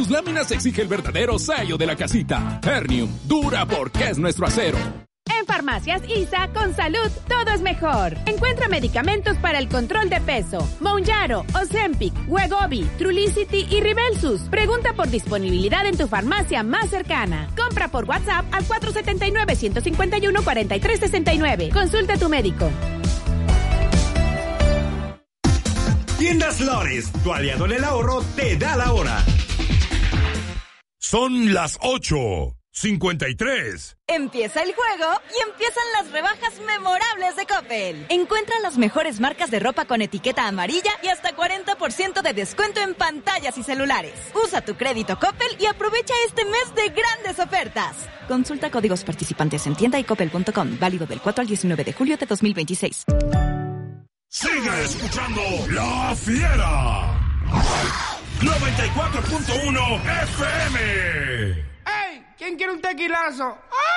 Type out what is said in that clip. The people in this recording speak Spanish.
tus láminas exige el verdadero sello de la casita. Ternium, dura porque es nuestro acero. En Farmacias ISA, con salud, todo es mejor. Encuentra medicamentos para el control de peso. Mounjaro, Ozempic, Wegovy, Trulicity y Ribelsus. Pregunta por disponibilidad en tu farmacia más cercana. Compra por WhatsApp al 479-151-4369. Consulta a tu médico. Tiendas Lores, tu aliado en el ahorro, te da la hora. Son las 8:53. Empieza el juego y empiezan las rebajas memorables de Coppel. Encuentra las mejores marcas de ropa con etiqueta amarilla y hasta 40% de descuento en pantallas y celulares. Usa tu crédito Coppel y aprovecha este mes de grandes ofertas. Consulta códigos participantes en tienda y coppel.com. Válido del 4 al 19 de julio de 2026. Sigue escuchando La Fiera. 94.1 FM. ¡Ey! ¿Quién quiere un tequilazo? ¡Ah!